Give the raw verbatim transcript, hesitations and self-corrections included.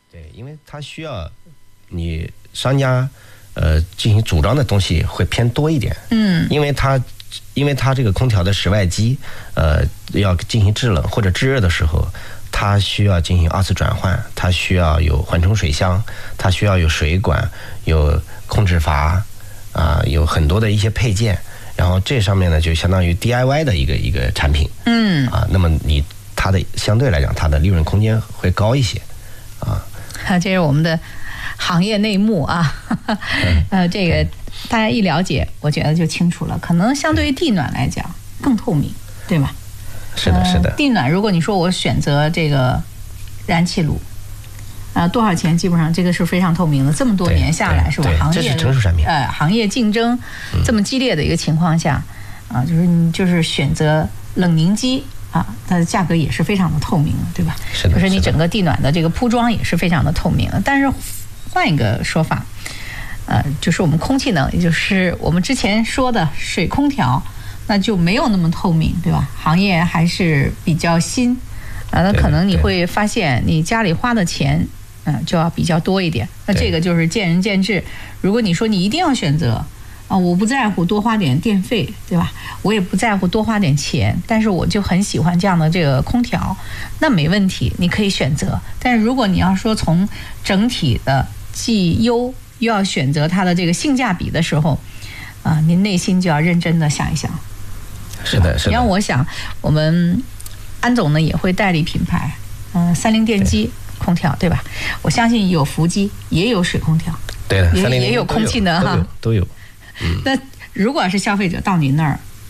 对，因为它需要你商家呃进行组装的东西会偏多一点。嗯，因为它因为它这个空调的室外机呃要进行制冷或者制热的时候，它需要进行二次转换，它需要有缓冲水箱，它需要有水管，有控制阀啊、呃，有很多的一些配件。然后这上面呢，就相当于 D I Y 的一个一个产品。嗯啊，那么你它的相对来讲，它的利润空间会高一些啊。 这是我们的行业内幕啊。呃，这个大家一了解，我觉得就清楚了。可能相对于地暖来讲更透明，对吧？ 是的，是的。 呃、地暖，如果你说我选择这个燃气炉，啊、呃，多少钱？基本上这个是非常透明的。这么多年下来，是吧？行业这是成熟产品。 呃，行业竞争这么激烈的一个情况下，啊、呃，就是你就是选择冷凝机啊，它的价格也是非常的透明的，对吧？ 是的。 就是你整个地暖的这个铺装也是非常的透明的。但是换一个说法，呃，就是我们空气呢，也就是我们之前说的水空调。那就没有那么透明，对吧？行业还是比较新，啊，那可能你会发现你家里花的钱，嗯、呃，就要比较多一点。那这个就是见仁见智。如果你说你一定要选择，啊，我不在乎多花点电费，对吧？我也不在乎多花点钱，但是我就很喜欢这样的这个空调，那没问题，你可以选择。但是如果你要说从整体的既优又要选择它的这个性价比的时候，啊，您内心就要认真的想一想。 是的，是的。 你让我想，我们安总呢也会代理品牌，嗯、呃，三菱电机空调，对吧？我相信有伏机，也有水空调， 对的， 也也有空气能哈， 都有。都有嗯、 那如果是消费者到您那儿，